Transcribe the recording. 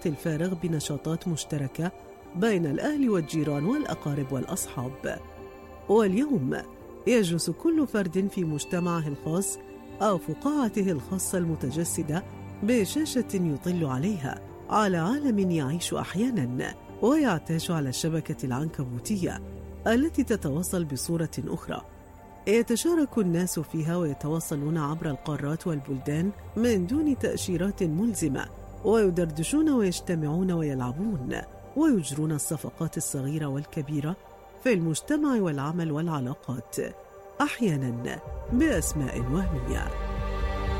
الوقت الفارغ بنشاطات مشتركة بين الأهل والجيران والأقارب والأصحاب. واليوم يجلس كل فرد في مجتمعه الخاص أو فقاعته الخاصة المتجسدة بشاشة يطل عليها على عالم يعيش أحيانا ويعتاش على الشبكة العنكبوتية التي تتواصل بصورة أخرى. يتشارك الناس فيها ويتواصلون عبر القارات والبلدان من دون تأشيرات ملزمة، ويدردشون ويجتمعون ويلعبون ويجرون الصفقات الصغيرة والكبيرة في المجتمع والعمل والعلاقات، أحيانا بأسماء وهمية.